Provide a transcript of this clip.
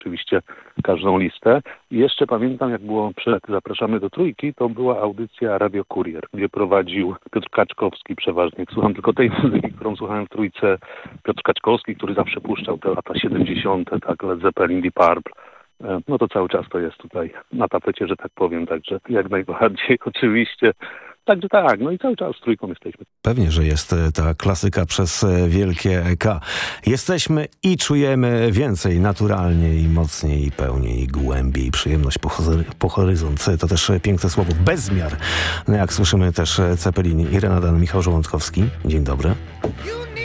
oczywiście każdą listę. I jeszcze pamiętam, jak było przed Zapraszamy do Trójki, to była audycja Radio Kurier, gdzie prowadził Piotr Kaczkowski przeważnie. Jak słucham tylko tej muzyki, którą słuchałem w Trójce, Piotr Kaczkowski, który zawsze puszczał te lata 70., tak, Led Zeppelin, Deep Purple. No to cały czas to jest tutaj na tapecie, że tak powiem, także jak najbardziej oczywiście. Także tak, no i cały czas z Trójką jesteśmy. Pewnie, że jest ta klasyka przez wielkie K. Jesteśmy i czujemy więcej, naturalnie i mocniej, i pełniej, i głębiej. Przyjemność po horyzont. To też piękne słowo. Bezmiar. No jak słyszymy też Zeppelin, Irena Dan, Michał Żołądkowski. Dzień dobry.